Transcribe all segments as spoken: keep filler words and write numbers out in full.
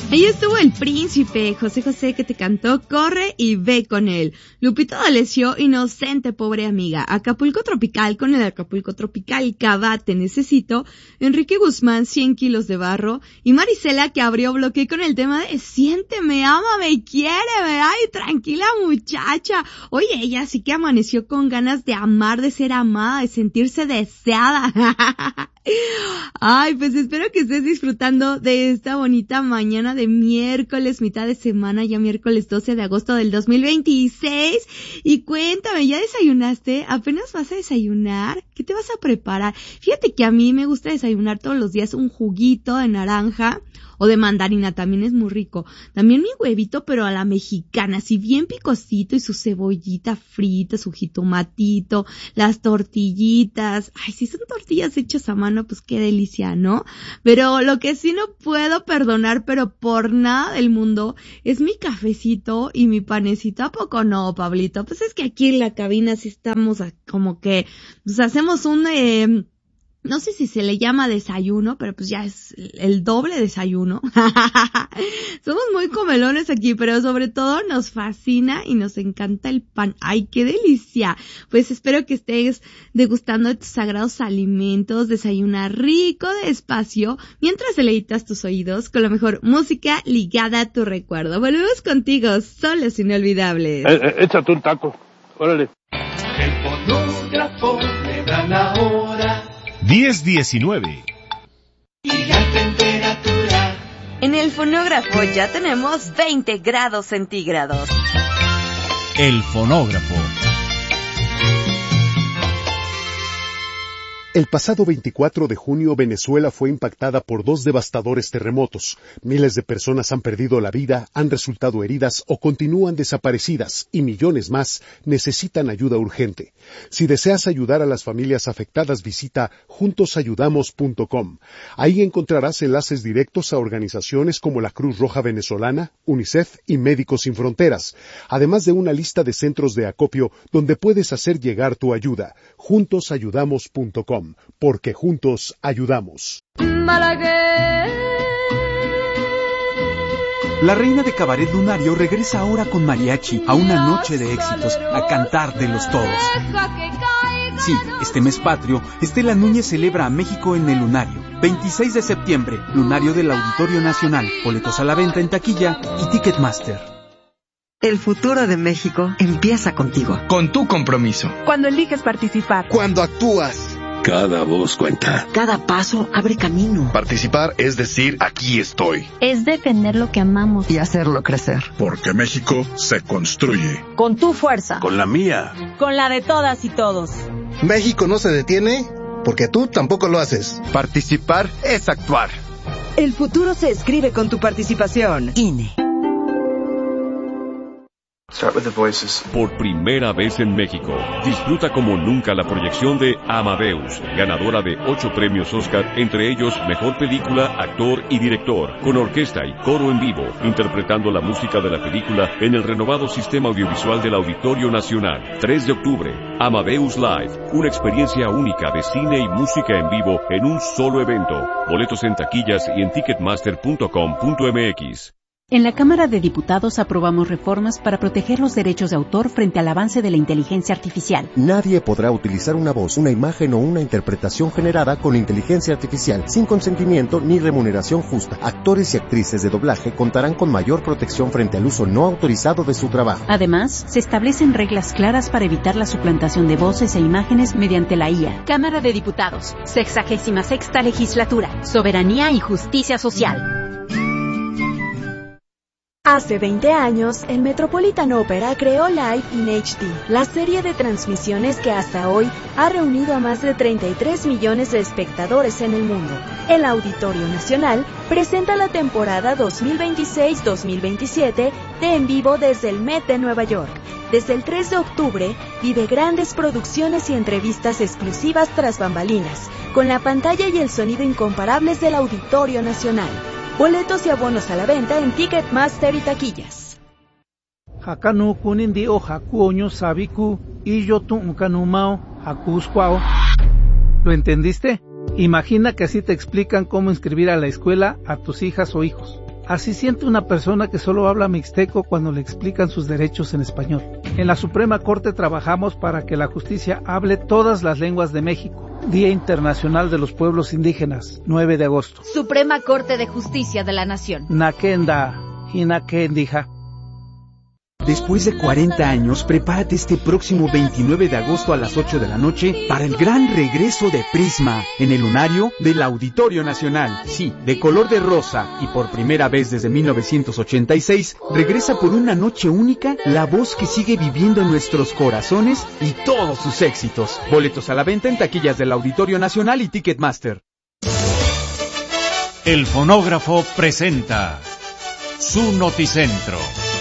Ahí estuvo el príncipe, José José, que te cantó Corre y ve con él. Lupito D'Alessio, Inocente, pobre amiga. Acapulco Tropical con el Acapulco Tropical, Cava, Te necesito. Enrique Guzmán, cien kilos de barro. Y Marisela, que abrió bloque con el tema de Siénteme, ámame, quiéreme. Ay, tranquila muchacha. Oye, ella sí que amaneció con ganas de amar, de ser amada, de sentirse deseada. Ay, pues espero que estés disfrutando de esta bonita mañana de miércoles, mitad de semana, ya miércoles doce de agosto del dos mil veintiséis. Y cuéntame, ¿ya desayunaste? ¿Apenas vas a desayunar? ¿Qué te vas a preparar? Fíjate que a mí me gusta desayunar todos los días un juguito de naranja o de mandarina, también es muy rico. También mi huevito, pero a la mexicana, así bien picosito, y su cebollita frita, su jitomatito, las tortillitas. Ay, si son tortillas hechas a mano, pues qué delicia, ¿no? Pero lo que sí no puedo perdonar, pero por nada del mundo, es mi cafecito y mi panecito. ¿A poco no, Pablito? Pues es que aquí en la cabina sí estamos a, como que, pues hacemos un... Eh, no sé si se le llama desayuno, pero pues ya es el doble desayuno. Somos muy comelones aquí, pero sobre todo nos fascina y nos encanta el pan. ¡Ay, qué delicia! Pues espero que estés degustando de tus sagrados alimentos, desayuna rico, despacio, mientras deleitas tus oídos con la mejor música ligada a tu recuerdo. Volvemos contigo, solos inolvidables. Eh, eh, échate un taco, órale. El fonógrafo le da la hora. diez diecinueve. Y la temperatura. En el fonógrafo ya tenemos veinte grados centígrados. El fonógrafo. El pasado veinticuatro de junio, Venezuela fue impactada por dos devastadores terremotos. Miles de personas han perdido la vida, han resultado heridas o continúan desaparecidas, y millones más necesitan ayuda urgente. Si deseas ayudar a las familias afectadas, visita juntos ayudamos punto com. Ahí encontrarás enlaces directos a organizaciones como la Cruz Roja Venezolana, UNICEF y Médicos Sin Fronteras, además de una lista de centros de acopio donde puedes hacer llegar tu ayuda. juntos ayudamos punto com. Porque juntos ayudamos. La reina de cabaret lunario regresa ahora con mariachi a una noche de éxitos, a cantar de los todos. Sí, este mes patrio, Estela Núñez celebra a México en el Lunario. veintiséis de septiembre, Lunario del Auditorio Nacional. Boletos a la venta en taquilla y Ticketmaster. El futuro de México empieza contigo. Con tu compromiso. Cuando eliges participar. Cuando actúas. Cada voz cuenta. Cada paso abre camino. Participar es decir, aquí estoy. Es defender lo que amamos. Y hacerlo crecer. Porque México se construye. Con tu fuerza. Con la mía. Con la de todas y todos. México no se detiene porque tú tampoco lo haces. Participar es actuar. El futuro se escribe con tu participación. I N E. Start with the voices. Por primera vez en México, disfruta como nunca la proyección de Amadeus, ganadora de ocho premios Oscar, entre ellos Mejor Película, Actor y Director, con orquesta y coro en vivo, interpretando la música de la película en el renovado sistema audiovisual del Auditorio Nacional. tres de octubre, Amadeus Live, una experiencia única de cine y música en vivo en un solo evento. Boletos en taquillas y en ticketmaster punto com punto m x. En la Cámara de Diputados aprobamos reformas para proteger los derechos de autor frente al avance de la inteligencia artificial. Nadie podrá utilizar una voz, una imagen o una interpretación generada con inteligencia artificial sin consentimiento ni remuneración justa. Actores y actrices de doblaje contarán con mayor protección frente al uso no autorizado de su trabajo. Además, se establecen reglas claras para evitar la suplantación de voces e imágenes mediante la I A. Cámara de Diputados, sexagésima sexta legislatura, soberanía y justicia social. Hace veinte años, el Metropolitan Opera creó Live in H D, la serie de transmisiones que hasta hoy ha reunido a más de treinta y tres millones de espectadores en el mundo. El Auditorio Nacional presenta la temporada dos mil veintiséis dos mil veintisiete de En Vivo desde el Met de Nueva York. Desde el tres de octubre, vive grandes producciones y entrevistas exclusivas tras bambalinas, con la pantalla y el sonido incomparables del Auditorio Nacional. Boletos y abonos a la venta en Ticketmaster y taquillas. Hakanu kunindi o hakuoño sabiku y yo tu unkanumao hakuskwao. ¿Lo entendiste? Imagina que así te explican cómo inscribir a la escuela a tus hijas o hijos. Así siente una persona que solo habla mixteco cuando le explican sus derechos en español. En la Suprema Corte trabajamos para que la justicia hable todas las lenguas de México. Día Internacional de los Pueblos Indígenas, nueve de agosto. Suprema Corte de Justicia de la Nación. Nakenda, Hinakendija. Después de cuarenta años, prepárate este próximo veintinueve de agosto a las ocho de la noche para el gran regreso de Prisma en el lunario del Auditorio Nacional. Sí, de color de rosa y por primera vez desde mil novecientos ochenta y seis, regresa por una noche única la voz que sigue viviendo en nuestros corazones y todos sus éxitos. Boletos a la venta en taquillas del Auditorio Nacional y Ticketmaster. El fonógrafo presenta su noticentro.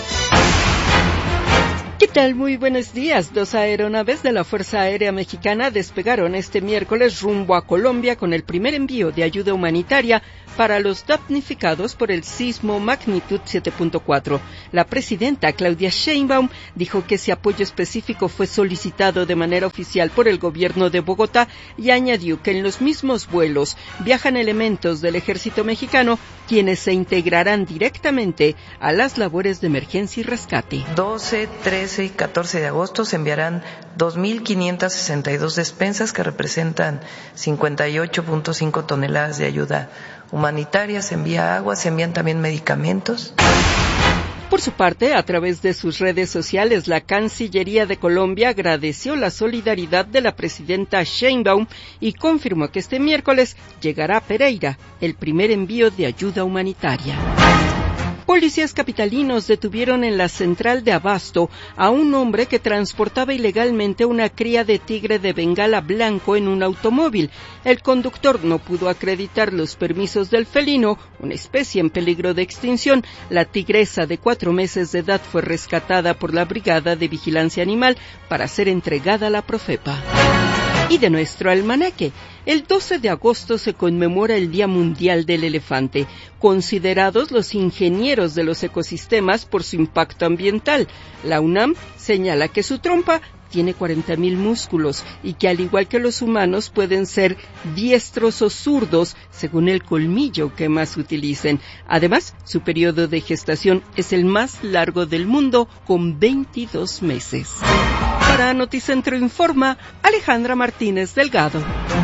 ¿Qué tal? Muy buenos días. Dos aeronaves de la Fuerza Aérea Mexicana despegaron este miércoles rumbo a Colombia con el primer envío de ayuda humanitaria para los damnificados por el sismo magnitud siete punto cuatro. La presidenta Claudia Sheinbaum dijo que ese apoyo específico fue solicitado de manera oficial por el gobierno de Bogotá y añadió que en los mismos vuelos viajan elementos del ejército mexicano quienes se integrarán directamente a las labores de emergencia y rescate. doce, trece y catorce de agosto se enviarán dos mil quinientas sesenta y dos despensas que representan cincuenta y ocho punto cinco toneladas de ayuda humanitaria. Se envía agua, se envían también medicamentos. Por su parte, a través de sus redes sociales, la Cancillería de Colombia agradeció la solidaridad de la presidenta Sheinbaum y confirmó que este miércoles llegará a Pereira el primer envío de ayuda humanitaria. Policías capitalinos detuvieron en la central de Abasto a un hombre que transportaba ilegalmente una cría de tigre de Bengala blanco en un automóvil. El conductor no pudo acreditar los permisos del felino, una especie en peligro de extinción. La tigresa de cuatro meses de edad fue rescatada por la Brigada de Vigilancia Animal para ser entregada a la Profepa. Y de nuestro almanaque, el doce de agosto se conmemora el Día Mundial del Elefante, considerados los ingenieros de los ecosistemas por su impacto ambiental. La UNAM señala que su trompa tiene cuarenta mil músculos y que al igual que los humanos pueden ser diestros o zurdos según el colmillo que más utilicen. Además, su periodo de gestación es el más largo del mundo con veintidós meses. Para Noticentro Informa, Alejandra Martínez Delgado.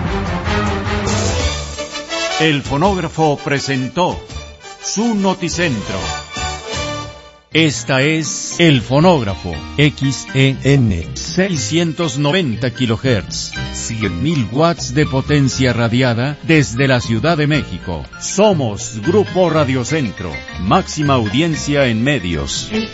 El fonógrafo presentó su noticentro. Esta es El Fonógrafo, X E N, seiscientos noventa kilohertz, cien mil watts de potencia radiada desde la Ciudad de México. Somos Grupo Radio Centro, máxima audiencia en medios.